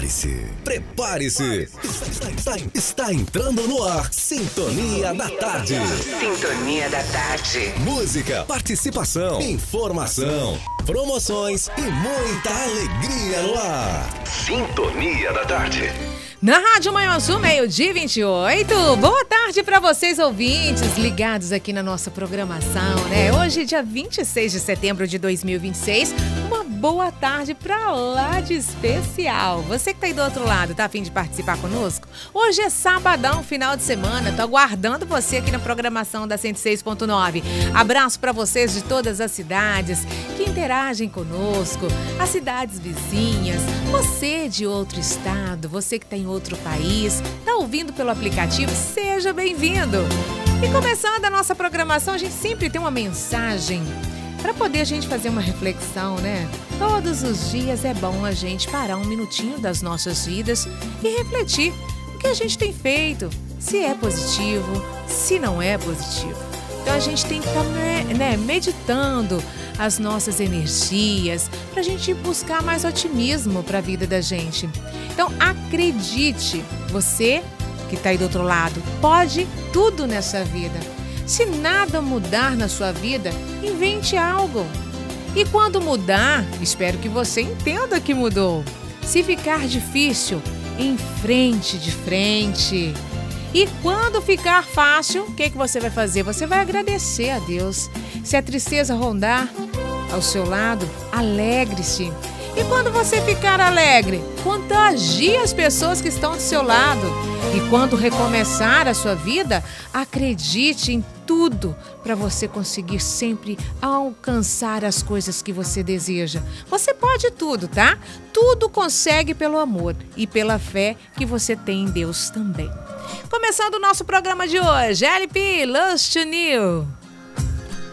Prepare-se, prepare-se. Está entrando no ar Sintonia da Tarde. Sintonia da Tarde. Música, participação, informação, promoções e muita alegria no ar. Sintonia da Tarde. Na Rádio Manhuaçu, 12h28. Boa tarde para vocês, ouvintes, ligados aqui na nossa programação, né? Hoje, dia 26 de setembro de 2026. Uma boa tarde pra lá de especial. Você que tá aí do outro lado, tá a fim de participar conosco? Hoje é sabadão, final de semana. Tô aguardando você aqui na programação da 106.9. Abraço pra vocês de todas as cidades que interagem conosco, as cidades vizinhas, você de outro estado, você que tá em outro país, tá ouvindo pelo aplicativo, seja bem-vindo. E começando a nossa programação, a gente sempre tem uma mensagem para poder a gente fazer uma reflexão, né? Todos os dias é bom a gente parar um minutinho das nossas vidas e refletir o que a gente tem feito, se é positivo, se não é positivo. Então a gente tem que estar meditando as nossas energias para a gente buscar mais otimismo para a vida da gente. Então acredite, você que está aí do outro lado, pode tudo nessa vida. Se nada mudar na sua vida, invente algo. E quando mudar, espero que você entenda que mudou. Se ficar difícil, enfrente de frente. E quando ficar fácil, o que você vai fazer? Você vai agradecer a Deus. Se a tristeza rondar ao seu lado, alegre-se. E quando você ficar alegre, contagie as pessoas que estão do seu lado. E quando recomeçar a sua vida, acredite em tudo para você conseguir sempre alcançar as coisas que você deseja. Você pode tudo, tá? Tudo consegue pelo amor e pela fé que você tem em Deus também. Começando o nosso programa de hoje, LP Lost to New.